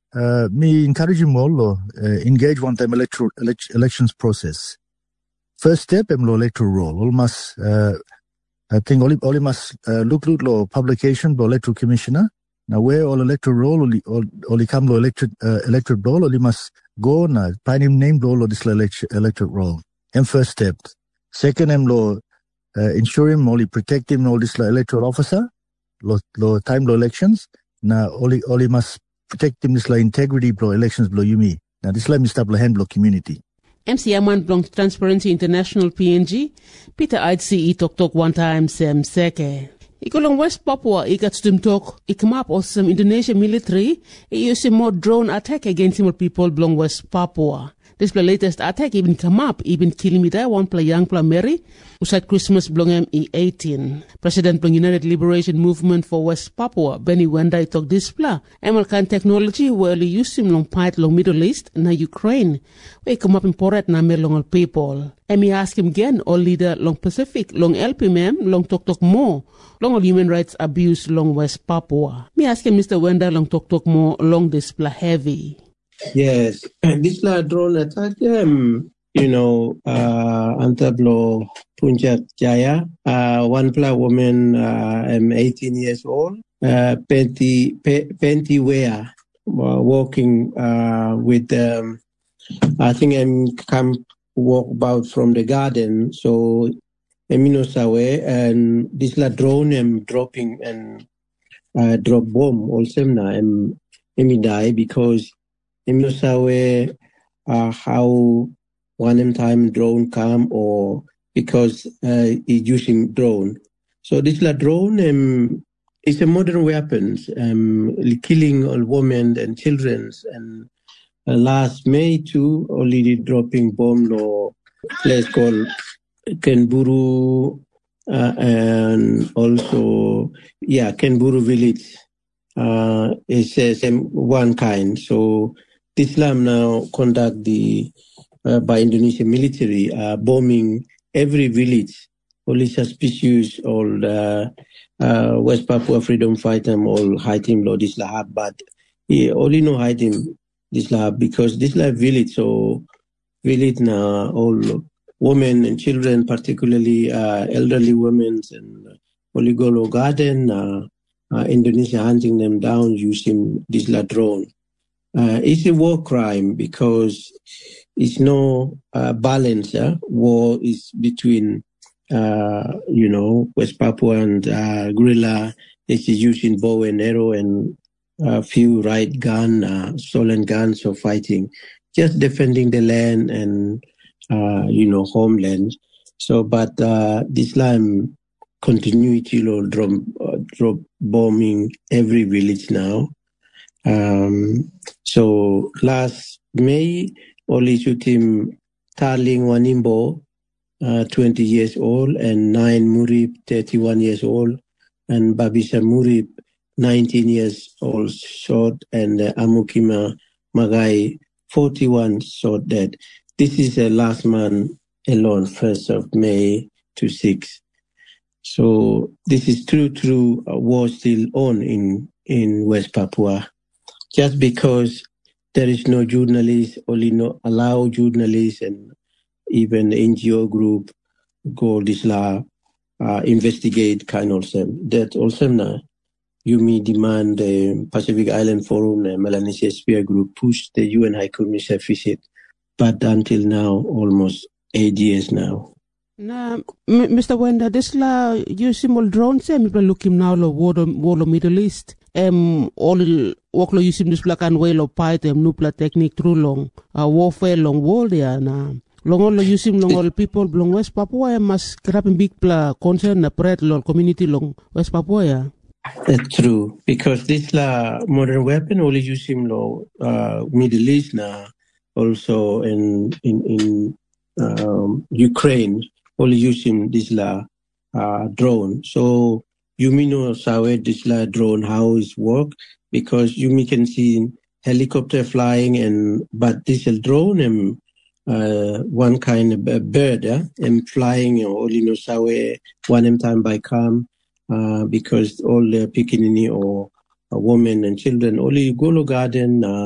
me encourage him all engage one time elections process. First step, em lo electoral roll. All must I think all must look lo publication lo electoral commissioner. Now where all electoral roll all come lo electoral roll, all must go na find him name lo this electoral roll. And first step. Second, em lo ensure him only protect him all this electoral officer lo time lo elections. Now all must protect him this integrity blow elections blow you me. Now this let me stop the hand blow community. MCM1 belongs to Transparency International PNG. Peter ICE talk one time Sam Seke. Ikolong West Papua ikatsum talk ikmap or some Indonesian military use more drone attack against small people belong West Papua. This the latest attack even come up, even killing me there, one play young play Mary, who said Christmas belong ME18. President belong United Liberation Movement for West Papua, Benny Wendai talk this play. American technology where they use him long part long Middle East na Ukraine. We come up important na long all people. And me ask him again, all leader long Pacific, long LPMM, long talk more, long all human rights abuse long West Papua. Me ask him Mr. Wendai long talk more, long this play heavy. Yes, this drone attack, Antablo Punchat Jaya, one black woman, 18 years old, Penti Wea, walking with, I think I'm come walk about from the garden, so Eminosawe, and this drone dropping and drop bomb also na die because I'm not sure how one time drone come or because it's using drone. So this drone is a modern weapon, killing all women and children. And last May too, already dropping bomb no place called Kenburu and also Kenburu village is one kind. So Islam now conduct the by Indonesian military bombing every village, only suspicious all West Papua freedom fighter all hiding lo this lahab, but he only know hiding this lahab because this lahab village so village now all women and children, particularly elderly women and Oligolo garden Indonesia hunting them down using this drone. It's a war crime because it's no balance. War is between, West Papua and guerrilla. It's using bow and arrow and a few right gun, stolen guns for fighting, just defending the land and, homeland. So, but this Islam continuity drop bombing every village now. So last May, only shoot him Tarling Wanimbo, 20 years old, and 9 Murib, 31 years old, and Babisa Murib, 19 years old, shot, and Amukima Magai, 41 shot dead. This is the last month alone, 1st of May to 6. So this is true war still on in West Papua. Just because there is no journalists, only no allow journalists and even NGO group go this investigate kind of them. That also now you may demand the Pacific Island Forum, the Melanesia Sphere group push the UN High Commissioner visit, but until now almost 8 years now. Na Mr. Wenda, this you simple drone say me look him now lo war Middle East. All work lo use this black and way lo fight nuclear technique through long warfare long war there na long all lo use him long all people long West Papua must grab big concern na spread long community long West Papua yeah. That's true because this modern weapon only use him lo Middle East na also in Ukraine only use him this drone. So you may know how this drone how it work because you can see helicopter flying but this drone one kind of bird and flying only know how one time by come because all the pickaninny or women and children only go to garden